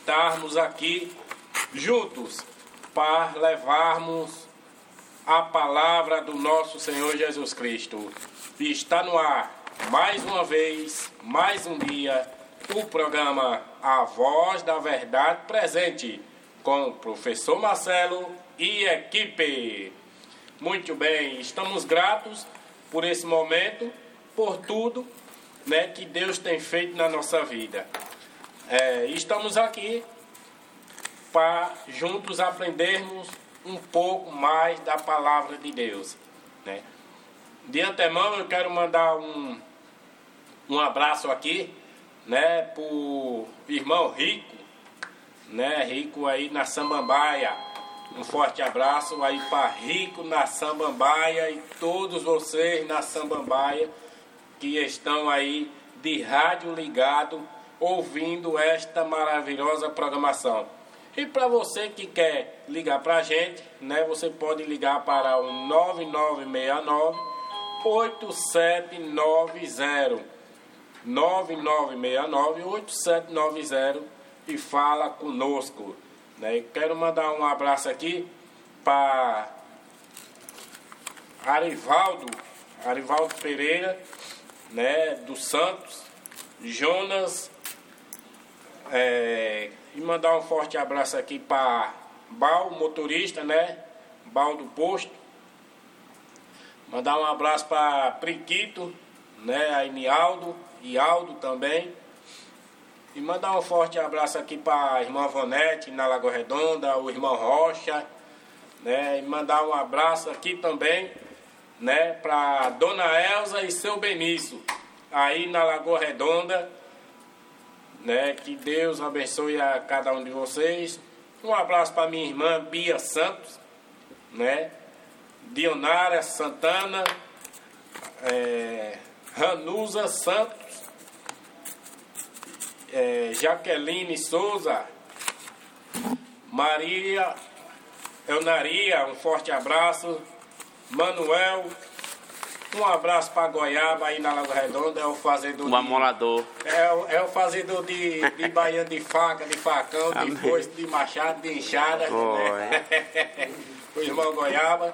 estarmos aqui juntos para levarmos a palavra do nosso Senhor Jesus Cristo. E está no ar, mais uma vez, mais um dia, o programa A Voz da Verdade Presente, com o professor Marcelo e equipe. Muito bem, estamos gratos por esse momento, por tudo, né, que Deus tem feito na nossa vida. Estamos aqui para juntos aprendermos um pouco mais da palavra de Deus, né? De antemão eu quero mandar um abraço aqui, né, para o irmão Rico, né, Rico aí na Samambaia. Um forte abraço aí para Rico na Samambaia e todos vocês na Samambaia que estão aí de rádio ligado, ouvindo esta maravilhosa programação. E para você que quer ligar para a gente, né, você pode ligar para o 9969-8790. 9969-8790 e fala conosco. Né? Quero mandar um abraço aqui para Arivaldo Pereira, né, dos Santos, Jonas, e mandar um forte abraço aqui para Bal, motorista, né, Bal do Posto. Mandar um abraço para Priquito, né, a Inialdo e Aldo também. E mandar um forte abraço aqui para a irmã Vanete, na Lagoa Redonda, o irmão Rocha, né? E mandar um abraço aqui também, né, para Dona Elza e seu Benício, aí na Lagoa Redonda, né? Que Deus abençoe a cada um de vocês. Um abraço para minha irmã Bia Santos, né? Dionara Santana, Ranusa Santos, Jaqueline Souza, Maria Eunaria, um forte abraço. Manuel, um abraço para Goiaba aí na Lagoa Redonda, é o fazedor. O amolador. É o fazedor de baiano de faca, de facão, de foice, de machado, de enxada. Né? O irmão Goiaba.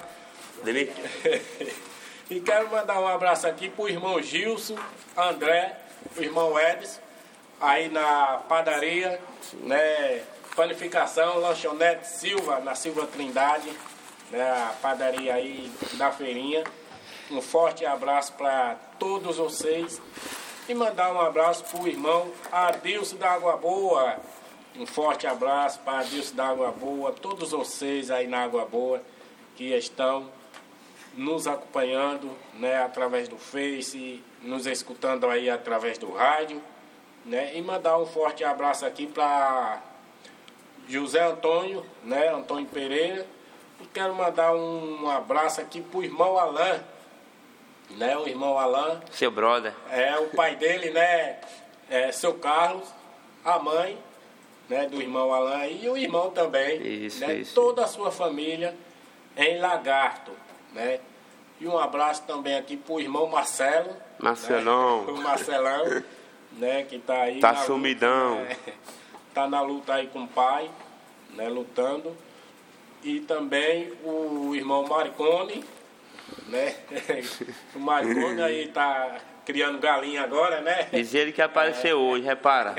E quero mandar um abraço aqui pro irmão Gilson, André, o irmão Edson, aí na padaria, né, panificação, lanchonete Silva, na Silva Trindade, né, a padaria aí da feirinha. Um forte abraço para todos vocês e mandar um abraço para o irmão Adilson da Água Boa. Um forte abraço para Adilson da Água Boa, todos vocês aí na Água Boa que estão nos acompanhando, né, através do Face, nos escutando aí através do rádio, né, e mandar um forte abraço aqui para José Antônio, né, Antônio Pereira. E quero mandar um abraço aqui para o irmão Alain, né, o irmão Alain, seu brother, o pai dele, né, seu Carlos, a mãe, né, do irmão Alain e o irmão também, né, toda a sua família em Lagarto, né? E um abraço também aqui pro irmão Marcelo. Marcelão. Né? O Marcelão, né? Que tá aí. Tá sumidão. Luta, né? Tá na luta aí com o pai, né? Lutando. E também o irmão Marcone, né? O Marcone aí tá criando galinha agora, né? Diz ele que apareceu hoje, repara.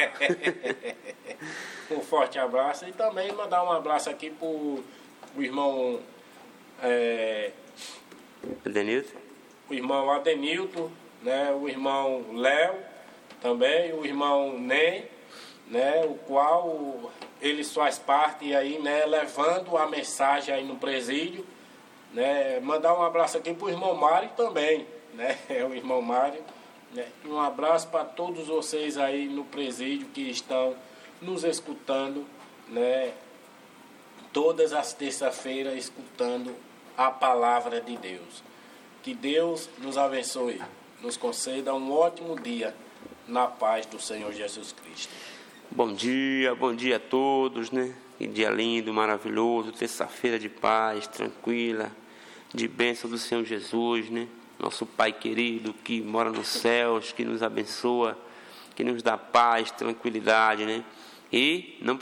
Um forte abraço. E também mandar um abraço aqui pro irmão... Adenilton? O irmão Adenilton, né? O irmão Léo, também o irmão Ney, né? O qual eles faz parte aí, né? Levando a mensagem aí no presídio, né? Mandar um abraço aqui pro irmão Mário também, né? O irmão Mário, né? Um abraço para todos vocês aí no presídio que estão nos escutando, né? Todas as terças-feiras escutando a palavra de Deus. Que Deus nos abençoe, nos conceda um ótimo dia na paz do Senhor Jesus Cristo. Bom dia a todos, né? Que dia lindo, maravilhoso, terça-feira de paz, tranquila, de bênção do Senhor Jesus, né? Nosso Pai querido que mora nos céus, que nos abençoa, que nos dá paz, tranquilidade, né? E não